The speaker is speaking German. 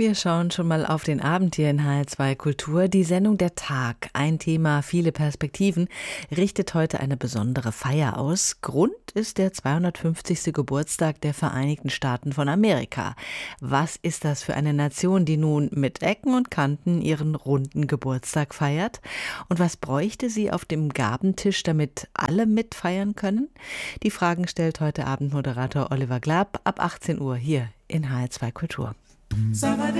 Wir schauen schon mal auf den Abend hier in HR2 Kultur. Die Sendung Der Tag, ein Thema, viele Perspektiven, richtet heute eine besondere Feier aus. Grund ist der 250. Geburtstag der Vereinigten Staaten von Amerika. Was ist das für eine Nation, die nun mit Ecken und Kanten ihren runden Geburtstag feiert? Und was bräuchte sie auf dem Gabentisch, damit alle mitfeiern können? Die Fragen stellt heute Abend Moderator Oliver Glab ab 18 Uhr hier in HR2 Kultur.